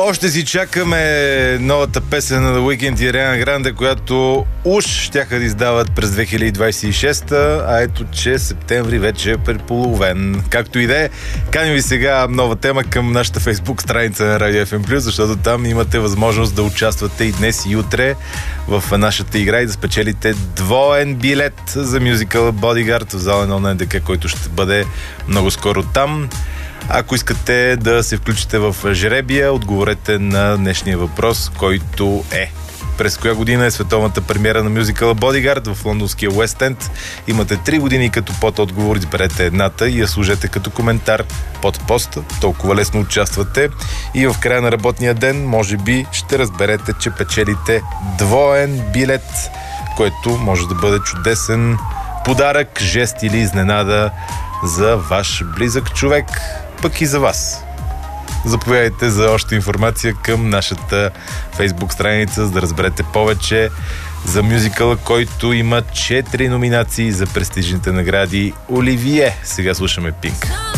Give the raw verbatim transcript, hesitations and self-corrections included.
Още си чакаме новата песен на The Weeknd и Ариана Гранде, която уж щяха да издават през две хиляди двадесет и шеста, а ето, че септември вече е преполовен. Както и да е, каним ви сега нова тема към нашата фейсбук страница на Радио Еф Ем Плюс, защото там имате възможност да участвате и днес и утре в нашата игра и да спечелите двоен билет за мюзикъла Bodyguard в зала едно на Ен Де Ка, който ще бъде много скоро там. Ако искате да се включите в жребия, отговорете на днешния въпрос, който е: през коя година е световната премиера на мюзикъла Bodyguard в лондонския Уест Енд? Имате три години като под отговор, изберете едната и я служете като коментар под поста. Толкова лесно участвате и в края на работния ден може би ще разберете, че печелите двоен билет, което може да бъде чудесен подарък, жест или изненада за ваш близък човек, пък и за вас. Заповядайте за още информация към нашата фейсбук страница, за да разберете повече за мюзикъла, който има четири номинации за престижните награди Оливие. Сега слушаме Пинк.